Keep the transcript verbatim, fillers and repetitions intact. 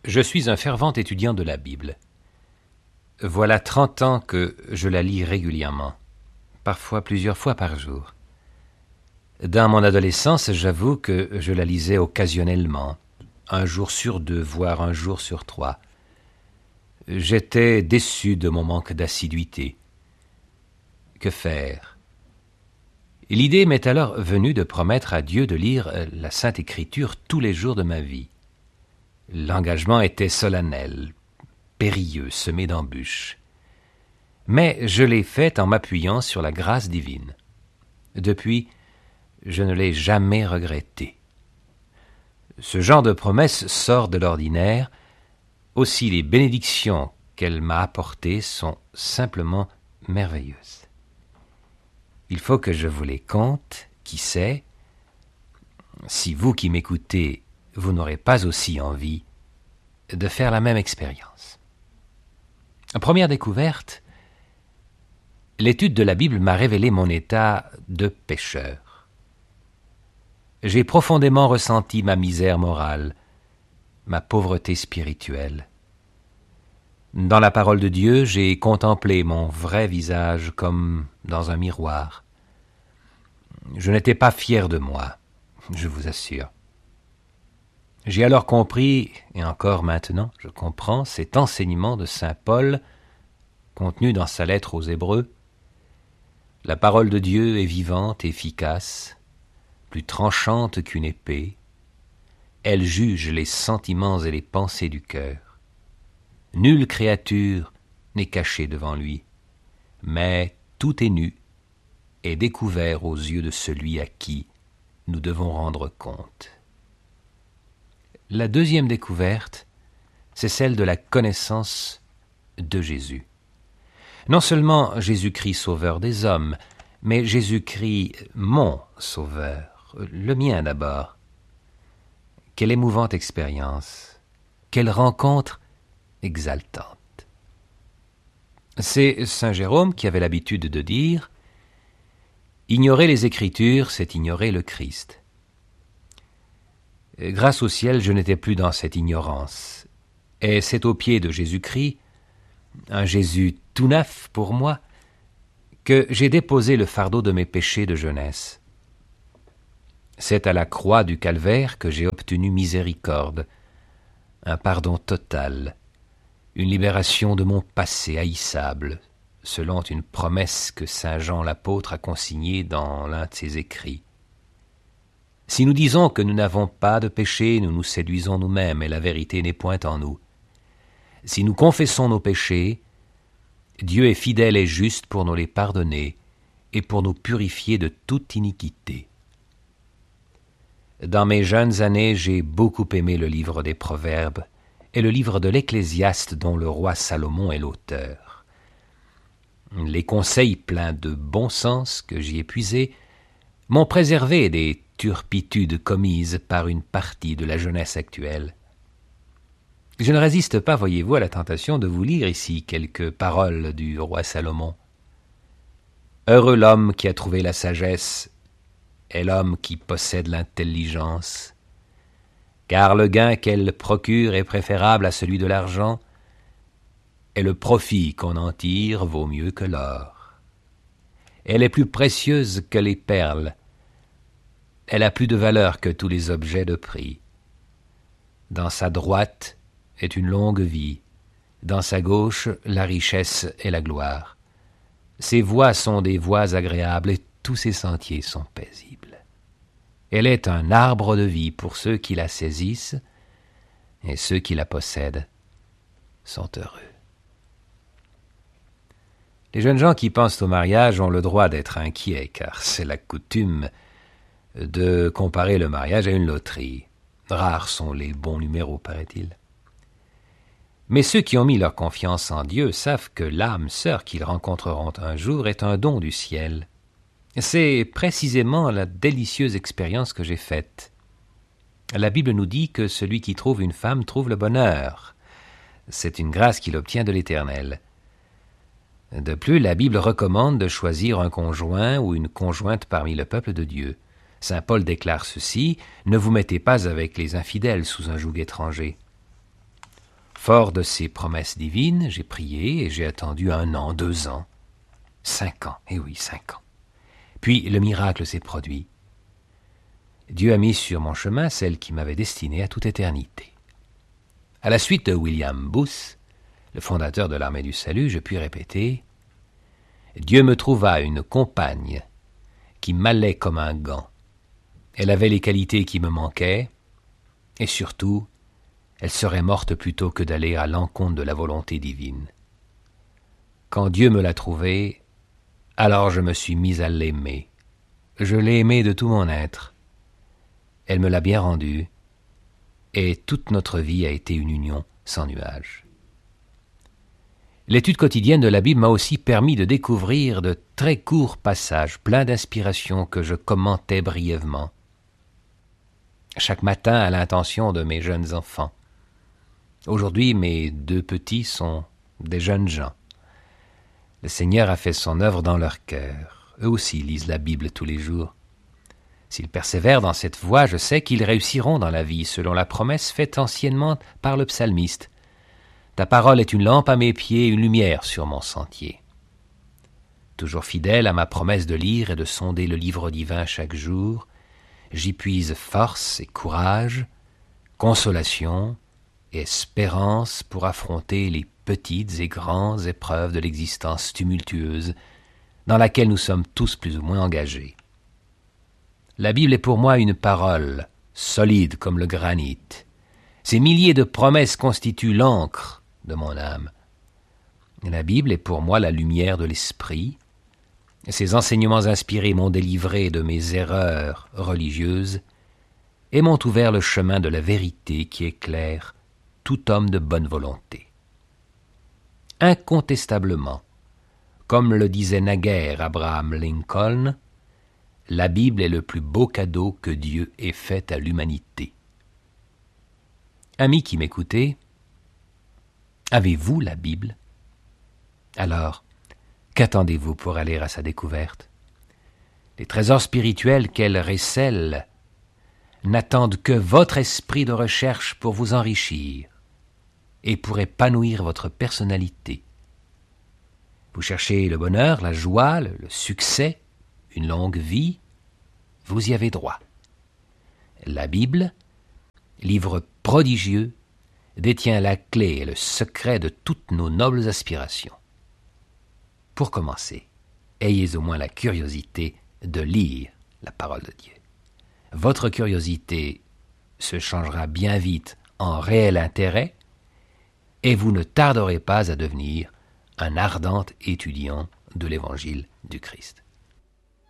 Je suis un fervent étudiant de la Bible. Voilà trente ans que je la lis régulièrement, parfois plusieurs fois par jour. Dans mon adolescence, j'avoue que je la lisais occasionnellement, un jour sur deux, voire un jour sur trois. J'étais déçu de mon manque d'assiduité. Que faire? L'idée m'est alors venue de promettre à Dieu de lire la Sainte Écriture tous les jours de ma vie. L'engagement était solennel, périlleux, semé d'embûches. Mais je l'ai fait en m'appuyant sur la grâce divine. Depuis, je ne l'ai jamais regretté. Ce genre de promesse sort de l'ordinaire. Aussi les bénédictions qu'elle m'a apportées sont simplement merveilleuses. Il faut que je vous les conte, qui sait, si vous qui m'écoutez, vous n'aurez pas aussi envie de faire la même expérience. Première découverte, l'étude de la Bible m'a révélé mon état de pécheur. J'ai profondément ressenti ma misère morale, ma pauvreté spirituelle. Dans la parole de Dieu, j'ai contemplé mon vrai visage comme dans un miroir. Je n'étais pas fier de moi, je vous assure. J'ai alors compris, et encore maintenant, je comprends cet enseignement de saint Paul, contenu dans sa lettre aux Hébreux. La parole de Dieu est vivante, efficace, plus tranchante qu'une épée. Elle juge les sentiments et les pensées du cœur. Nulle créature n'est cachée devant lui, mais tout est nu et découvert aux yeux de celui à qui nous devons rendre compte. La deuxième découverte, c'est celle de la connaissance de Jésus. Non seulement Jésus-Christ sauveur des hommes, mais Jésus-Christ mon sauveur, le mien d'abord. Quelle émouvante expérience, quelle rencontre exaltante. C'est saint Jérôme qui avait l'habitude de dire « Ignorer les Écritures, c'est ignorer le Christ ». Grâce au ciel, je n'étais plus dans cette ignorance. Et c'est au pied de Jésus-Christ, un Jésus tout neuf pour moi, que j'ai déposé le fardeau de mes péchés de jeunesse. C'est à la croix du calvaire que j'ai obtenu miséricorde, un pardon total, une libération de mon passé haïssable, selon une promesse que saint Jean l'apôtre a consignée dans l'un de ses écrits. Si nous disons que nous n'avons pas de péché, nous nous séduisons nous-mêmes et la vérité n'est point en nous. Si nous confessons nos péchés, Dieu est fidèle et juste pour nous les pardonner et pour nous purifier de toute iniquité. Dans mes jeunes années, j'ai beaucoup aimé le livre des Proverbes et le livre de l'Ecclésiaste dont le roi Salomon est l'auteur. Les conseils pleins de bon sens que j'y ai puisés m'ont préservé des turpitudes commises par une partie de la jeunesse actuelle. Je ne résiste pas, voyez-vous, à la tentation de vous lire ici quelques paroles du roi Salomon. « Heureux l'homme qui a trouvé la sagesse et l'homme qui possède l'intelligence, car le gain qu'elle procure est préférable à celui de l'argent, et le profit qu'on en tire vaut mieux que l'or. Elle est plus précieuse que les perles, elle a plus de valeur que tous les objets de prix. Dans sa droite est une longue vie, dans sa gauche la richesse et la gloire. Ses voies sont des voies agréables et tous ses sentiers sont paisibles. Elle est un arbre de vie pour ceux qui la saisissent, et ceux qui la possèdent sont heureux. » Les jeunes gens qui pensent au mariage ont le droit d'être inquiets, car c'est la coutume de comparer le mariage à une loterie. Rares sont les bons numéros, paraît-il. Mais ceux qui ont mis leur confiance en Dieu savent que l'âme sœur qu'ils rencontreront un jour est un don du ciel. C'est précisément la délicieuse expérience que j'ai faite. La Bible nous dit que celui qui trouve une femme trouve le bonheur. C'est une grâce qu'il obtient de l'Éternel. De plus, la Bible recommande de choisir un conjoint ou une conjointe parmi le peuple de Dieu. Saint Paul déclare ceci, « Ne vous mettez pas avec les infidèles sous un joug étranger. » Fort de ces promesses divines, j'ai prié et j'ai attendu un an, deux ans, cinq ans, eh oui, cinq ans. Puis le miracle s'est produit. Dieu a mis sur mon chemin celle qui m'avait destiné à toute éternité. À la suite de William Booth, le fondateur de l'Armée du Salut, je puis répéter « Dieu me trouva une compagne qui m'allait comme un gant. Elle avait les qualités qui me manquaient, et surtout, elle serait morte plutôt que d'aller à l'encontre de la volonté divine. Quand Dieu me l'a trouvée, alors je me suis mis à l'aimer. Je l'ai aimée de tout mon être. Elle me l'a bien rendue, et toute notre vie a été une union sans nuage. L'étude quotidienne de la Bible m'a aussi permis de découvrir de très courts passages pleins d'inspiration que je commentais brièvement. Chaque matin à l'intention de mes jeunes enfants. Aujourd'hui, mes deux petits sont des jeunes gens. Le Seigneur a fait son œuvre dans leur cœur. Eux aussi lisent la Bible tous les jours. S'ils persévèrent dans cette voie, je sais qu'ils réussiront dans la vie, selon la promesse faite anciennement par le psalmiste. Ta parole est une lampe à mes pieds, une lumière sur mon sentier. Toujours fidèle à ma promesse de lire et de sonder le livre divin chaque jour, j'y puise force et courage, consolation et espérance pour affronter les petites et grandes épreuves de l'existence tumultueuse dans laquelle nous sommes tous plus ou moins engagés. La Bible est pour moi une parole, solide comme le granit. Ces milliers de promesses constituent l'encre de mon âme. La Bible est pour moi la lumière de l'esprit. Ses enseignements inspirés m'ont délivré de mes erreurs religieuses et m'ont ouvert le chemin de la vérité qui éclaire tout homme de bonne volonté. Incontestablement, comme le disait naguère Abraham Lincoln, la Bible est le plus beau cadeau que Dieu ait fait à l'humanité. Amis qui m'écoutez, avez-vous la Bible? Alors, qu'attendez-vous pour aller à sa découverte? Les trésors spirituels qu'elle récèle n'attendent que votre esprit de recherche pour vous enrichir et pour épanouir votre personnalité. Vous cherchez le bonheur, la joie, le, le succès, une longue vie, vous y avez droit. La Bible, livre prodigieux, détient la clé et le secret de toutes nos nobles aspirations. Pour commencer, ayez au moins la curiosité de lire la parole de Dieu. Votre curiosité se changera bien vite en réel intérêt et vous ne tarderez pas à devenir un ardent étudiant de l'Évangile du Christ.